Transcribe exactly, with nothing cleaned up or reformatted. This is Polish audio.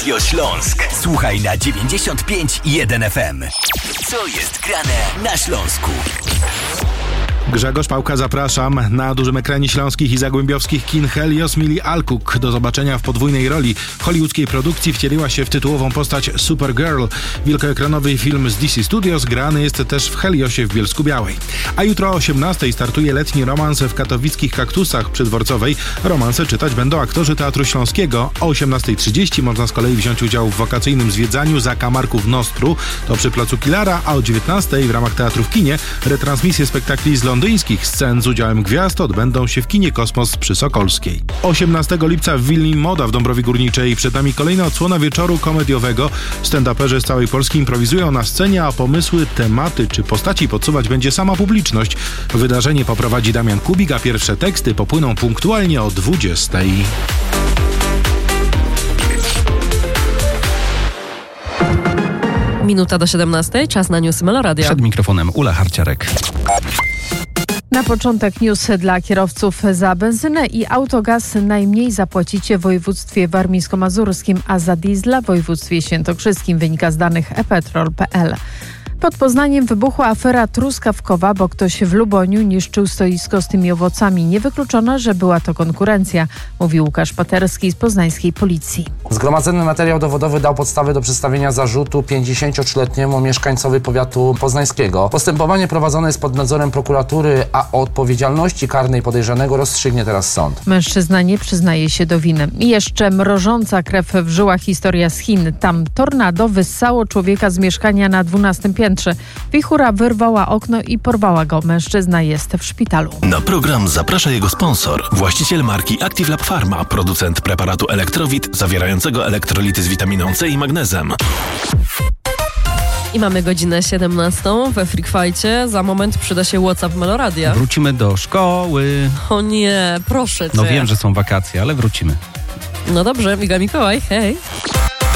Radio Śląsk. Słuchaj na dziewięćdziesiąt pięć i jeden F M. Co jest grane na Śląsku? Grzegorz Pałka, zapraszam. Na dużym ekranie śląskich i zagłębiowskich kin Helios Mili Alcock do zobaczenia w podwójnej roli. W hollywoodzkiej produkcji wcieliła się w tytułową postać Supergirl. Wielkoekranowy film z D C Studios grany jest też w Heliosie w Bielsku-Białej. A jutro o osiemnastej startuje letni romans w katowickich Kaktusach przy Dworcowej. Romanse czytać będą aktorzy Teatru Śląskiego. O osiemnastej trzydzieści można z kolei wziąć udział w wakacyjnym zwiedzaniu zakamarków Nostru. To przy Placu Kilara, a o dziewiętnastej w ramach Teatru w kinie retransmisje spektakli z londyńskich scen z udziałem gwiazd odbędą się w kinie Kosmos przy Sokolskiej. osiemnastego lipca w Willi Moda w Dąbrowie Górniczej. Przed nami kolejna odsłona wieczoru komediowego. Stand-uperzy z całej Polski improwizują na scenie, a pomysły, tematy czy postaci podsuwać będzie sama publiczność. Wydarzenie poprowadzi Damian Kubik, a pierwsze teksty popłyną punktualnie o dwudziestej. Minuta do siedemnastej, czas na newsy Meloradia. Przed mikrofonem Ula Harciarek. Na początek news dla kierowców. Za benzynę i autogaz najmniej zapłacicie w województwie warmińsko-mazurskim, a za diesla w województwie świętokrzyskim, wynika z danych e petrol kropka pe el. Pod Poznaniem wybuchła afera truskawkowa, bo ktoś w Luboniu niszczył stoisko z tymi owocami. Niewykluczone, że była to konkurencja, mówi Łukasz Paterski z poznańskiej policji. Zgromadzony materiał dowodowy dał podstawy do przedstawienia zarzutu pięćdziesięciotrzyletniemu mieszkańcowi powiatu poznańskiego. Postępowanie prowadzone jest pod nadzorem prokuratury, a o odpowiedzialności karnej podejrzanego rozstrzygnie teraz sąd. Mężczyzna nie przyznaje się do winy. I jeszcze mrożąca krew w żyłach historia z Chin. Tam tornado wyssało człowieka z mieszkania na dwunastym piętrze. Wichura wyrwała okno i porwała go. Mężczyzna jest w szpitalu. Na program zaprasza jego sponsor, właściciel marki Active Lab Pharma, producent preparatu Elektrowit zawierającego elektrolity z witaminą C i magnezem. I mamy godzinę siedemnastą we Freak Fight'cie. Za moment przyda się WhatsApp Meloradia. Wrócimy do szkoły. O nie, proszę cię. No wiem, że są wakacje, ale wrócimy. No dobrze, Miga Mikołaj, hej.